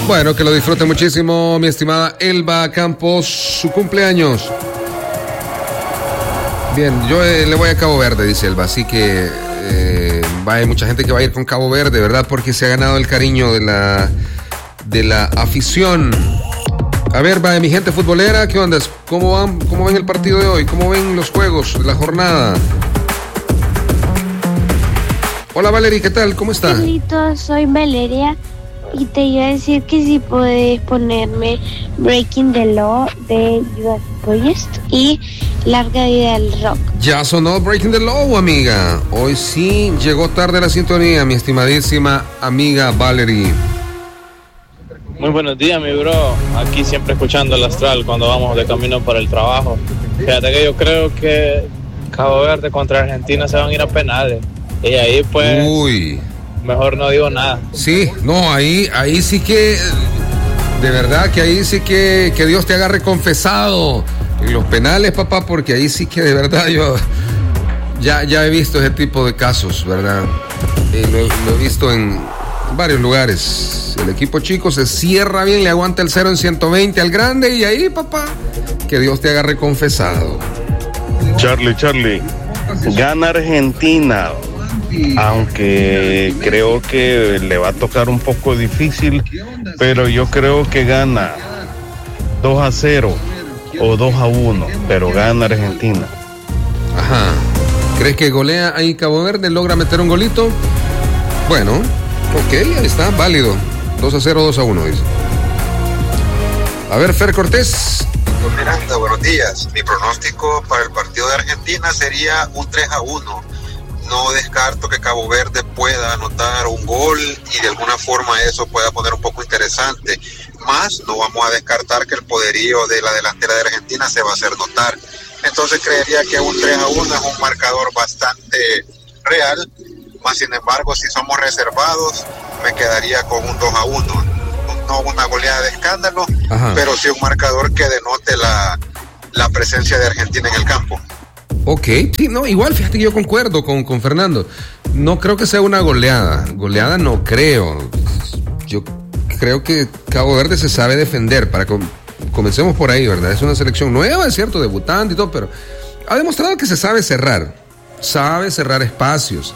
Bueno, que lo disfrute muchísimo, mi estimada Elba Campos, su cumpleaños. Bien, yo le voy a Cabo Verde, dice Elba, así que hay mucha gente que va a ir con Cabo Verde, ¿verdad? Porque se ha ganado el cariño de la afición. A ver, va, mi gente futbolera, ¿qué onda? ¿Cómo ven el partido de hoy? ¿Cómo ven los juegos de la jornada? Hola Valeria, ¿qué tal? ¿Cómo está? Carlitos, soy Valeria y te iba a decir que si puedes ponerme Breaking the Law de Judas Priest y Larga Vida del Rock. Ya sonó Breaking the Law, amiga. Hoy sí llegó tarde la sintonía, mi estimadísima amiga Valerie. Muy buenos días, mi bro. Aquí siempre escuchando el Astral cuando vamos de camino para el trabajo. Fíjate que yo creo que Cabo Verde contra Argentina se van a ir a penales. Y ahí pues... Uy. Mejor no digo nada. Sí, no, ahí sí que... De verdad que ahí sí que Dios te agarre confesado en los penales, papá, porque ahí sí que de verdad yo ya he visto ese tipo de casos, ¿verdad? Lo he visto en varios lugares. El equipo chico se cierra bien, le aguanta el 0 en 120 al grande y ahí, papá, que Dios te agarre confesado. Charlie, gana Argentina, aunque creo que le va a tocar un poco difícil, pero yo creo que gana 2-0 o 2-1, pero gana Argentina. Ajá. ¿Crees que golea ahí Cabo Verde, logra meter un golito? Bueno, ok, ahí está, válido. 2-0, 2-1, dice. A ver, Fer Cortés. Miranda, buenos días. Mi pronóstico para el partido de Argentina sería un 3-1. No descarto que Cabo Verde pueda anotar un gol y de alguna forma eso pueda poner un poco interesante. Más, no vamos a descartar que el poderío de la delantera de Argentina se va a hacer notar. Entonces creería que un 3-1 es un marcador bastante real. Más sin embargo, si somos reservados, me quedaría con un 2-1. No una goleada de escándalo, ajá, pero sí un marcador que denote la presencia de Argentina en el campo. Ok, sí, no, igual, fíjate que yo concuerdo con Fernando. No creo que sea una goleada. Goleada no creo. Yo creo que Cabo Verde se sabe defender. Comencemos por ahí, ¿verdad? Es una selección nueva, es cierto, debutante y todo, pero ha demostrado que se sabe cerrar. Sabe cerrar espacios.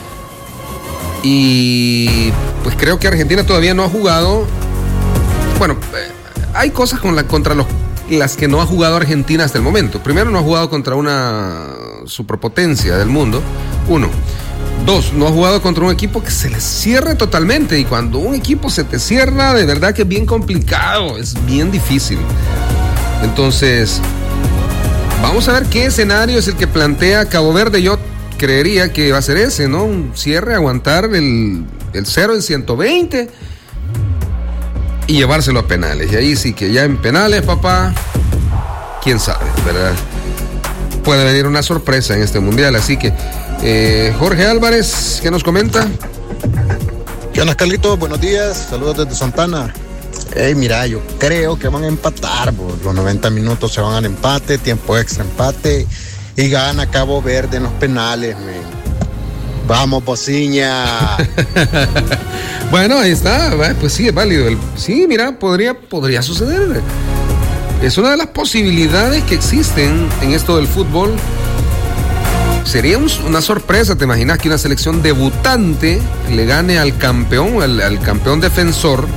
Y pues creo que Argentina todavía no ha jugado. Bueno, hay cosas contra las que no ha jugado Argentina hasta el momento. Primero, no ha jugado contra una superpotencia del mundo. 1. 2, no ha jugado contra un equipo que se le cierre totalmente. Y cuando un equipo se te cierra, de verdad que es bien complicado, es bien difícil. Entonces, vamos a ver qué escenario es el que plantea Cabo Verde. Yo creería que va a ser ese, ¿no? Un cierre, aguantar el 0 en 120 y llevárselo a penales. Y ahí sí que ya en penales, papá, quién sabe, ¿verdad? Puede venir una sorpresa en este mundial. Así que, Jorge Álvarez, ¿qué nos comenta? ¿Qué onda, Carlitos? Buenos días, saludos desde Santana. Mira, yo creo que van a empatar, los 90 minutos se van al empate, tiempo extra empate, y gana Cabo Verde en los penales, man. Vamos, Bociña. Bueno, ahí está, pues sí, es válido. Sí, mira, podría suceder. Es una de las posibilidades que existen en esto del fútbol. Sería una sorpresa, ¿te imaginas que una selección debutante le gane al campeón, al campeón defensor?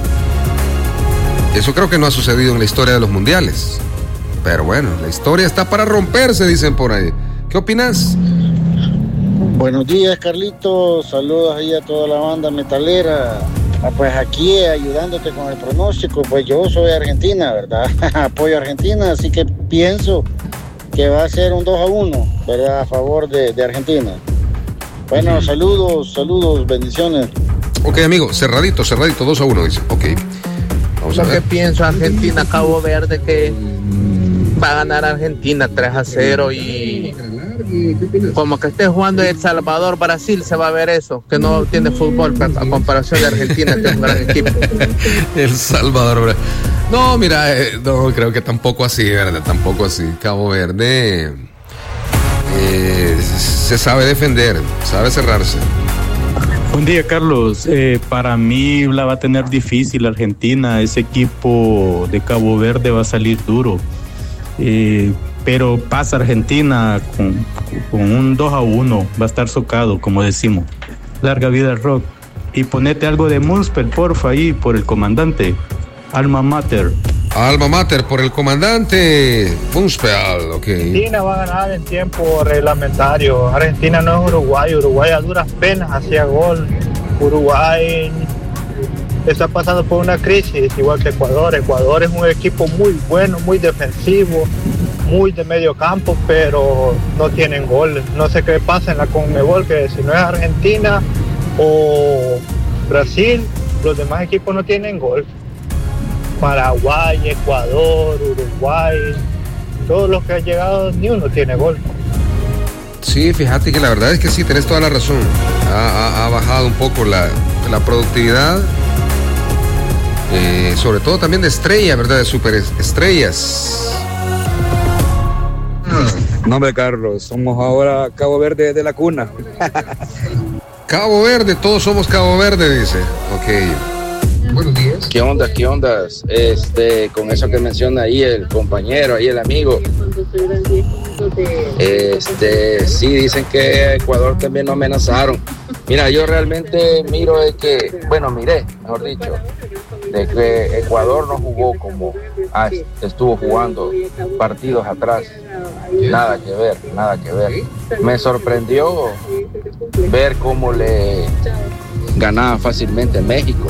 Eso creo que no ha sucedido en la historia de los mundiales. Pero bueno, la historia está para romperse, dicen por ahí. ¿Qué opinas? Buenos días, Carlitos. Saludos ahí a toda la banda metalera. Pues aquí ayudándote con el pronóstico, pues yo soy Argentina, ¿verdad? Apoyo a Argentina, así que pienso que va a ser un 2-1, ¿verdad? A favor de Argentina. Bueno, saludos, bendiciones. Ok, amigo, cerradito, 2-1, dice. Ok. Vamos a ver. Lo que pienso, Argentina, Cabo Verde, que va a ganar Argentina 3-0 y como que esté jugando El Salvador, Brasil, se va a ver eso, que no tiene fútbol a comparación de Argentina, que es un gran equipo. El Salvador, Brasil. No, mira, no, creo que tampoco así, ¿verdad? Tampoco así. Cabo Verde se sabe defender, sabe cerrarse. Buen día, Carlos. Para mí la va a tener difícil Argentina. Ese equipo de Cabo Verde va a salir duro. Pero pasa Argentina con un 2-1. Va a estar socado, como decimos. Larga vida al rock. Y ponete algo de Munspel, porfa, ahí por el comandante. Alma Mater. Alma Mater por el comandante Munspel, ok. Argentina va a ganar en tiempo reglamentario. Argentina no es Uruguay. Uruguay a duras penas hacía gol. Uruguay está pasando por una crisis, igual que Ecuador. Ecuador es un equipo muy bueno, muy defensivo, muy de medio campo, pero no tienen gol. No sé qué pasa en la Conmebol, que si no es Argentina o Brasil, los demás equipos no tienen gol. Paraguay, Ecuador, Uruguay, todos los que han llegado, ni uno tiene gol. Sí, fíjate que la verdad es que sí, tenés toda la razón. Ha bajado un poco la productividad, sobre todo también de estrella, ¿verdad? De superestrellas. Nombre Carlos, somos ahora Cabo Verde desde la cuna. Cabo Verde, todos somos Cabo Verde, dice. Ok. Buenos días. ¿Qué ondas? Con eso que menciona ahí el compañero, ahí el amigo. Sí, dicen que Ecuador también lo amenazaron. Mira, yo realmente miré, mejor dicho, de que Ecuador no jugó como estuvo jugando partidos atrás. Nada que ver. Me sorprendió ver cómo le ganaba fácilmente México.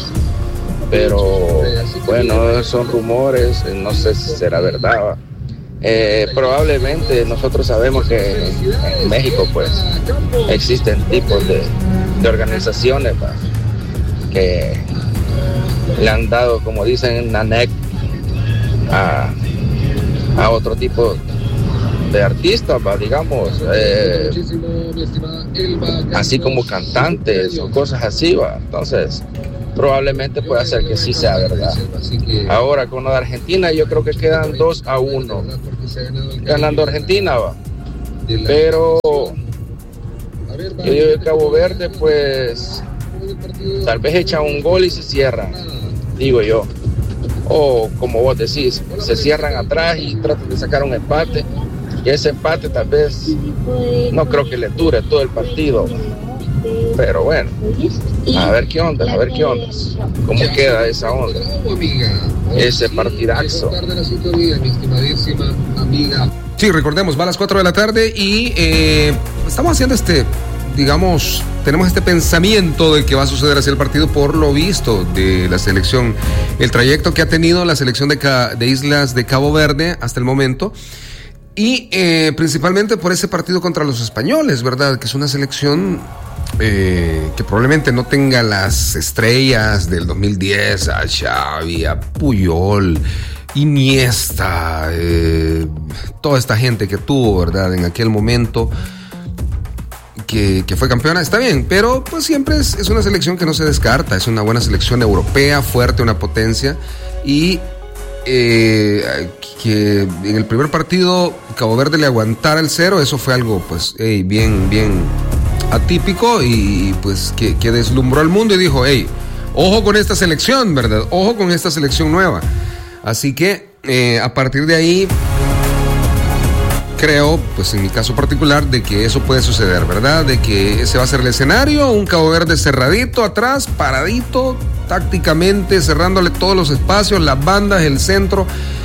Pero bueno, son rumores, no sé si será verdad. Probablemente nosotros sabemos que en México pues existen tipos de organizaciones que le han dado, como dicen, NANEC a otro tipo de artistas, digamos, así como cantantes o cosas así, entonces probablemente pueda ser que sí sea verdad. Ahora con lo de Argentina yo creo que quedan 2-1 ganando Argentina, pero yo digo que Cabo Verde pues tal vez echa un gol y se cierran, digo yo, o como vos decís, se cierran atrás y tratan de sacar un empate, y ese empate tal vez no creo que le dure todo el partido. Pero bueno, a ver qué onda, cómo queda esa onda, ese partidazo. Sí, recordemos, va a las 4 de la tarde y estamos haciendo tenemos este pensamiento de que va a suceder así el partido por lo visto de la selección, el trayecto que ha tenido la selección de Islas de Cabo Verde hasta el momento. Y principalmente por ese partido contra los españoles, ¿verdad? Que es una selección que probablemente no tenga las estrellas del 2010, a Xavi, a Puyol, Iniesta, toda esta gente que tuvo, ¿verdad? En aquel momento que fue campeona, está bien, pero pues siempre es una selección que no se descarta, es una buena selección europea, fuerte, una potencia, y que en el primer partido Cabo Verde le aguantara el 0, eso fue algo pues bien atípico y pues que deslumbró al mundo y dijo, ojo con esta selección, ¿verdad? Ojo con esta selección nueva. Así que a partir de ahí creo, pues en mi caso particular, de que eso puede suceder, ¿verdad? De que ese va a ser el escenario, un Cabo Verde cerradito atrás, paradito, tácticamente, cerrándole todos los espacios, las bandas, el centro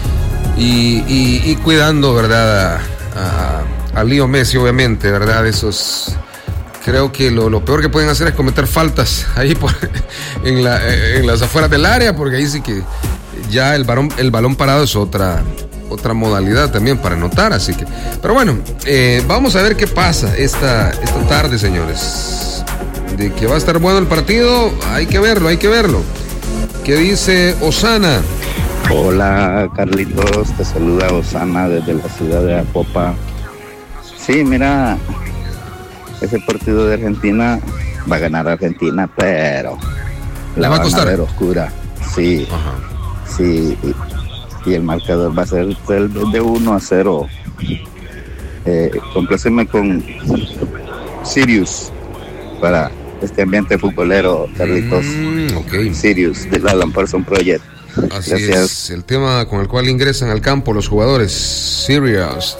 y cuidando, ¿verdad? A Leo Messi, obviamente, ¿verdad? Creo que lo peor que pueden hacer es cometer faltas ahí en las afueras del área, porque ahí sí que ya el balón parado es otra modalidad también para anotar, así que, pero bueno, vamos a ver qué pasa esta tarde, señores. De que va a estar bueno el partido, hay que verlo. ¿Qué dice Osana? Hola, Carlitos, te saluda Osana desde la ciudad de Apopa. Sí, mira, ese partido de Argentina va a ganar Argentina, pero la va a costar. Ver oscura. Sí. Ajá. Sí. Y el marcador va a ser de 1-0. Compláceme con Sirius para este ambiente futbolero, Carlitos. Okay. Sirius, del Alan Parsons Project. Así Gracias. es, el tema con el cual ingresan al campo los jugadores Sirius.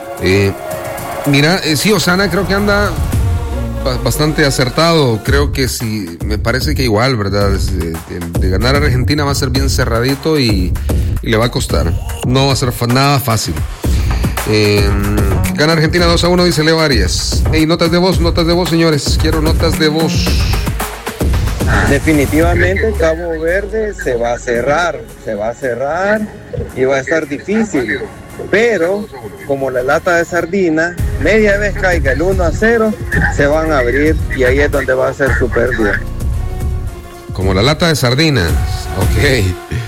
Mira, sí, Osana creo que anda bastante acertado. Creo que sí, me parece que igual, ¿verdad? De ganar a Argentina va a ser bien cerradito y le va a costar. No va a ser nada fácil. Gana Argentina 2-1, dice Leo Arias. Notas de voz, señores. Quiero notas de voz. Definitivamente Cabo Verde se va a cerrar y va a estar difícil, pero como la lata de sardina, media vez caiga el 1-0, se van a abrir y ahí es donde va a ser su pérdida. Como la lata de sardinas, ok.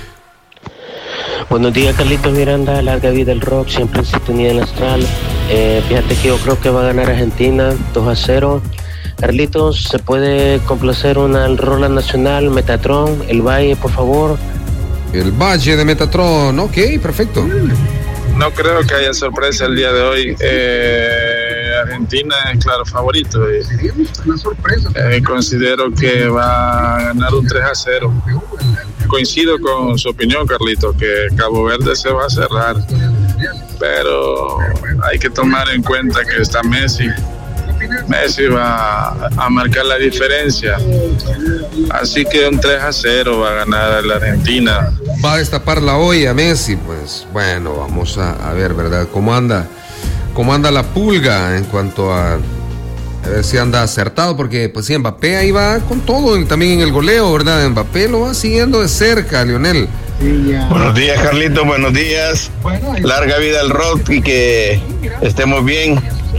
Buenos días, Carlitos Miranda, larga vida el rock, siempre en sintonía del astral. Fíjate que yo creo que va a ganar Argentina 2-0. Carlitos, ¿se puede complacer una rola nacional, Metatron, El Valle, por favor? El Valle de Metatron, ok, perfecto. No creo que haya sorpresa el día de hoy. Argentina es claro favorito. Considero que va a ganar un 3-0. Coincido con su opinión, Carlito, que Cabo Verde se va a cerrar. Pero hay que tomar en cuenta que está Messi. Messi va a marcar la diferencia. Así que un 3-0 va a ganar la Argentina. Va a destapar la olla Messi, pues bueno, vamos a ver, ¿verdad? ¿Cómo anda la pulga en cuanto a ver si anda acertado? Porque pues sí, Mbappé ahí va con todo, también en el goleo, ¿verdad? Mbappé lo va siguiendo de cerca, Lionel. Buenos días, Carlito, buenos días. Larga vida al rock y que estemos bien.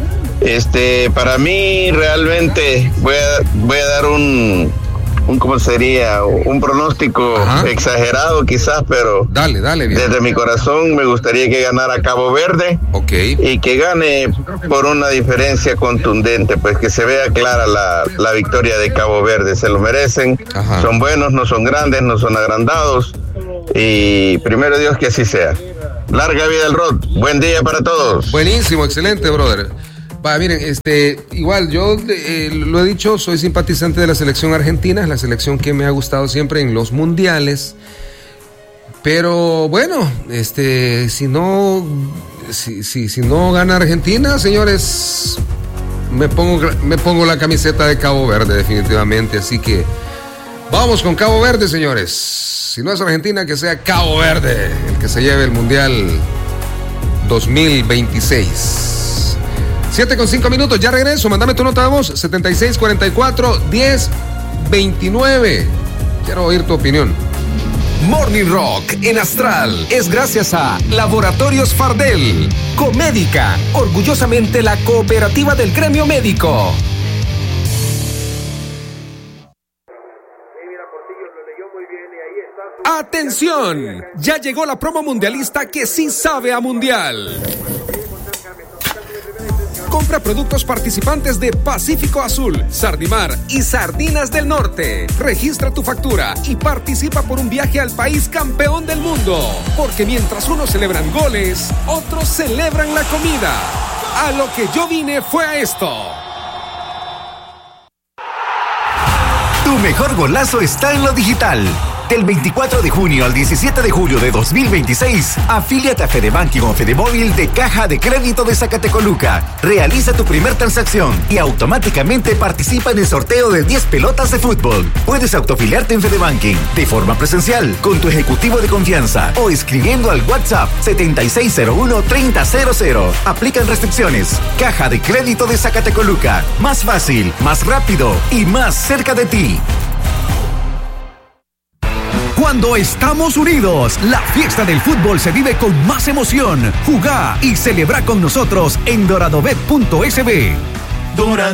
Para mí realmente voy a dar un ¿cómo sería? Un pronóstico exagerado quizás, pero dale bien. Desde mi corazón me gustaría que ganara Cabo Verde, y que gane por una diferencia contundente, pues que se vea clara la victoria de Cabo Verde. Se lo merecen, son buenos, no son grandes, no son agrandados, y primero Dios que así sea. Larga vida al rock, buen día para todos. Buenísimo, excelente, brother. Va, miren, igual yo lo he dicho, soy simpatizante de la selección argentina, es la selección que me ha gustado siempre en los mundiales. Pero bueno, si no gana Argentina, señores, me pongo la camiseta de Cabo Verde definitivamente. Así que vamos con Cabo Verde, señores. Si no es Argentina, que sea Cabo Verde el que se lleve el mundial 2026. 7:05, ya regreso, mándame tu nota de voz, 7644-1029. Quiero oír tu opinión. Morning Rock en Astral es gracias a Laboratorios Fardel, Comédica, orgullosamente la cooperativa del gremio médico. ¡Atención! Ya llegó la promo mundialista que sí sabe a mundial. Compra productos participantes de Pacífico Azul, Sardimar y Sardinas del Norte. Registra tu factura y participa por un viaje al país campeón del mundo. Porque mientras unos celebran goles, otros celebran la comida. A lo que yo vine fue a esto. Tu mejor golazo está en lo digital. Del 24 de junio al 17 de julio de 2026, afíliate a Fedebanking o Fedemóvil de Caja de Crédito de Zacatecoluca. Realiza tu primer transacción y automáticamente participa en el sorteo de 10 pelotas de fútbol. Puedes autoafiliarte en Fedebanking de forma presencial con tu ejecutivo de confianza o escribiendo al WhatsApp 7601-3000. Aplican restricciones. Caja de Crédito de Zacatecoluca. Más fácil, más rápido y más cerca de ti. Cuando estamos unidos, la fiesta del fútbol se vive con más emoción. Jugá y celebra con nosotros en doradobet.sb.